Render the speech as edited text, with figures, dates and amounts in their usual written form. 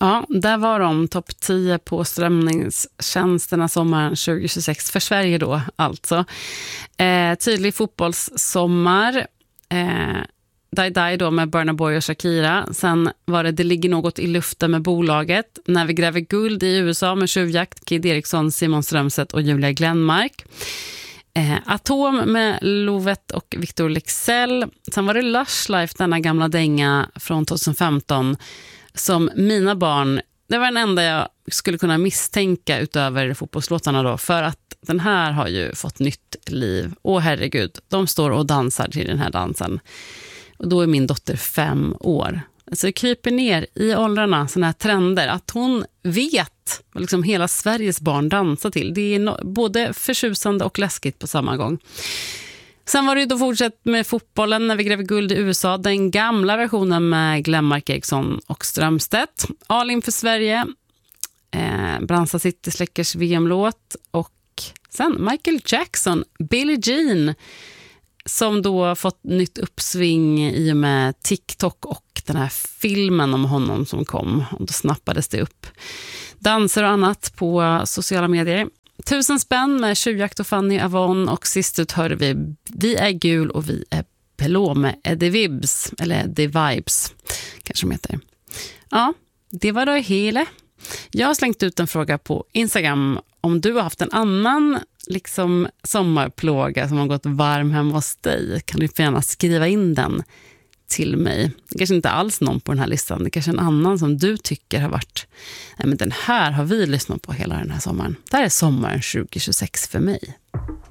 Ja, där var de topp 10 på strömningstjänsterna sommaren 2026 för Sverige då alltså. Tydlig fotbollssommar. Die då med Burna Boy och Shakira. Sen var det ligger något i luften med bolaget. När vi gräver guld i USA med tjuvjakt, Kid Eriksson, Simon Strömstedt och Julia Glenmark. Atom med Lovet och Victor Lexell. Sen var det Lush Life, denna gamla dänga från 2015 som mina barn, det var den enda jag skulle kunna misstänka utöver fotbollslåtarna då, för att den här har ju fått nytt liv. Åh herregud, de står och dansar till den här dansen. Och då är min dotter 5 år. Alltså det kryper ner i åldrarna såna här trender. Att hon vet vad liksom hela Sveriges barn dansar till. Det är både förtjusande och läskigt på samma gång. Sen var det ju då fortsatt med fotbollen när vi gräver guld i USA. Den gamla versionen med Glenmark, Eriksson och Strömstedt. All in för Sverige. Bransa City Släckers VM-låt. Och sen Michael Jackson, Billie Jean. Som då fått nytt uppsving i och med TikTok och den här filmen om honom som kom. Och då snappades det upp danser och annat på sociala medier. 1000 spänn med Tjuvjakt och Fanny Avon. Och sist ut hörde vi är gul och vi är blå med Eddie Vibes. Eller Eddie Vibes kanske de heter. Ja, det var då hela. Jag har slängt ut en fråga på Instagram om du har haft en annan liksom sommarplåga som har gått varm hemma hos dig. Kan du gärna skriva in den till mig. Det kanske inte alls någon på den här listan. Det kanske är en annan som du tycker har varit. Nej, men den här har vi lyssnat på hela den här sommaren. Det här är sommaren 2026 för mig.